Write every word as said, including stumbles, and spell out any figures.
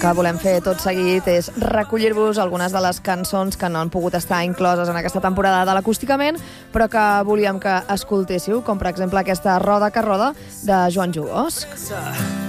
que volem fer tot seguit és recollir-vos algunes de les cançons que no han pogut estar incloses en aquesta temporada de l'Acústicament, però que volíem que escoltéssiu, com per exemple aquesta Roda que roda de Joan Jugosc.